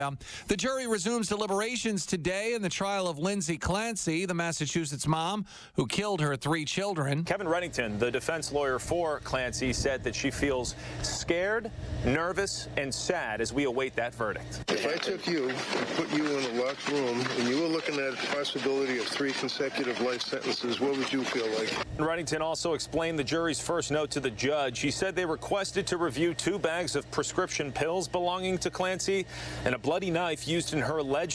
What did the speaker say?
The jury resumes deliberations today in the trial of Lindsay Clancy, the Massachusetts mom who killed her 3 children. Kevin Reddington, the defense lawyer for Clancy, said that she feels scared, nervous, and sad as we await that verdict. If I took you and put you in a locked room and you were looking at a possibility of 3 consecutive life sentences, what would you feel like? Reddington also explained the jury's first note to the judge. He said they requested to review 2 bags of prescription pills belonging to Clancy and a bloody knife used in her alleged